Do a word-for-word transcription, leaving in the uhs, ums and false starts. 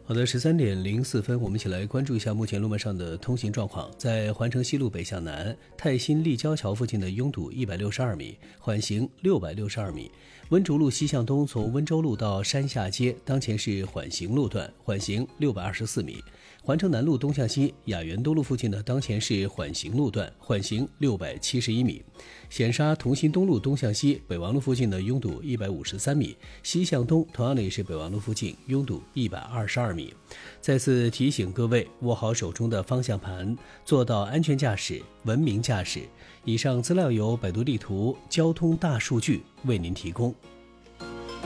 好的，十三点零四分，我们一起来关注一下目前路面上的通行状况。在环城西路北向南泰新立交桥附近的拥堵一百六十二米，缓行六百六十二米。温竹路西向东从温州路到山下街，当前是缓行路段，缓行六百二十四米。环城南路东向西雅园东路附近的当前是缓行路段，缓行六百七十一米。显沙同心东路东向西北王路附近的拥堵一百五十三米，西向东同样的也是北王路附近拥堵一百二十二米。再次提醒各位，握好手中的方向盘，做到安全驾驶、文明驾驶。以上资料由百度地图交通大数据为您提供。